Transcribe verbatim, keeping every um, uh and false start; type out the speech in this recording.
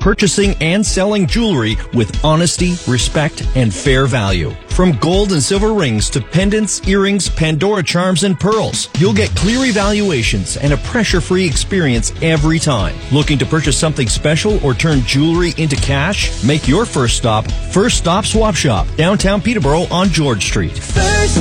purchasing and selling jewelry with honesty, respect, and fair value. From gold and silver rings to pendants, earrings, Pandora charms, and pearls, you'll get clear evaluations and a pressure-free experience every time. Looking to purchase something special or turn jewelry into cash? Make your first stop First Stop Swap Shop, downtown Peterborough on George Street. First